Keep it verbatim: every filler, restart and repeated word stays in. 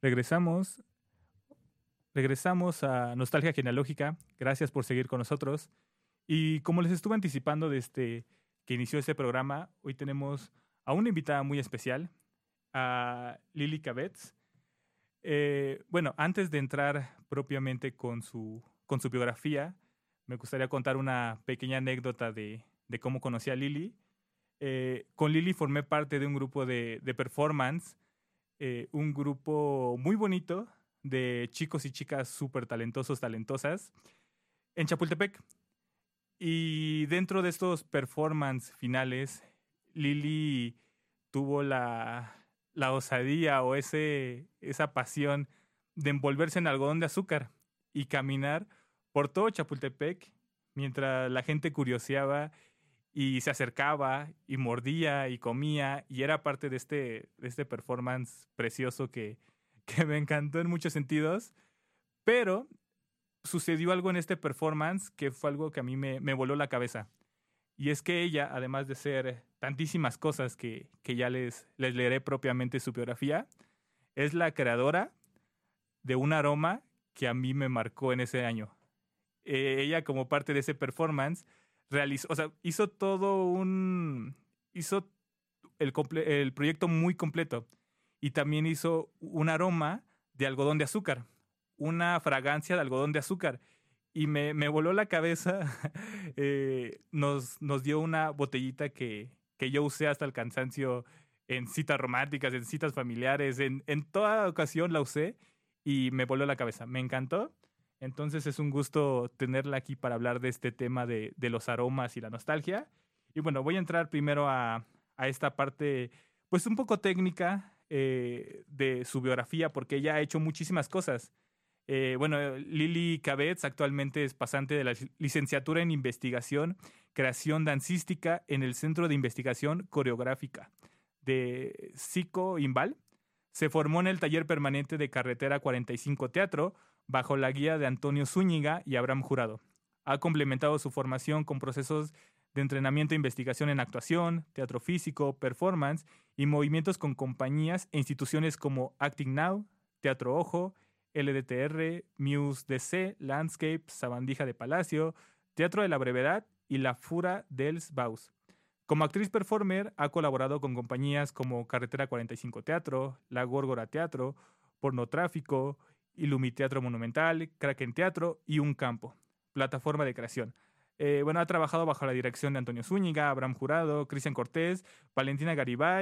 Regresamos, regresamos a Nostalgia Genealógica. Gracias por seguir con nosotros. Y como les estuve anticipando desde que inició este programa, hoy tenemos a una invitada muy especial, a Lily Kavets. Eh, bueno, antes de entrar propiamente con su, con su biografía, me gustaría contar una pequeña anécdota de, de cómo conocí a Lily. Eh, con Lily formé parte de un grupo de, de performance, eh, un grupo muy bonito de chicos y chicas súper talentosos, talentosas, en Chapultepec. Y dentro de estos performance finales, Lily tuvo la, la osadía o ese, esa pasión de envolverse en algodón de azúcar y caminar por todo Chapultepec mientras la gente curioseaba y se acercaba y mordía y comía y era parte de este, de este performance precioso que, que me encantó en muchos sentidos, pero sucedió algo en este performance que fue algo que a mí me, me voló la cabeza. Y es que ella, además de ser tantísimas cosas que, que ya les, les leeré propiamente su biografía, es la creadora de un aroma que a mí me marcó en ese año. Eh, ella, como parte de ese performance, realizó, o sea, hizo todo un... hizo el, comple- el proyecto muy completo. Y también hizo un aroma de algodón de azúcar, una fragancia de algodón de azúcar. Y me, me voló la cabeza. eh, nos, nos dio una botellita que, que yo usé hasta el cansancio en citas románticas, en citas familiares, en, en toda ocasión la usé y me voló la cabeza. Me encantó. Entonces es un gusto tenerla aquí para hablar de este tema de, de los aromas y la nostalgia. Y bueno, voy a entrar primero a, a esta parte, pues un poco técnica eh, de su biografía, porque ella ha hecho muchísimas cosas. Eh, bueno, Lily Kavets actualmente es pasante de la licenciatura en investigación, creación dancística en el Centro de Investigación Coreográfica de Cico Imbal. Se formó en el taller permanente de Carretera cuarenta y cinco Teatro bajo la guía de Antonio Zúñiga y Abraham Jurado. Ha complementado su formación con procesos de entrenamiento e investigación en actuación, teatro físico, performance y movimientos con compañías e instituciones como Acting Now, Teatro Ojo, L D T R, Muse D C, Landscape, Sabandija de Palacio, Teatro de la Brevedad y La Fura dels Baus. Como actriz performer ha colaborado con compañías como Carretera cuarenta y cinco Teatro, La Górgora Teatro, Pornotráfico, Ilumiteatro Monumental, Kraken Teatro y Un Campo, plataforma de creación. Eh, bueno, ha trabajado bajo la dirección de Antonio Zúñiga, Abraham Jurado, Cristian Cortés, Valentina Garibay,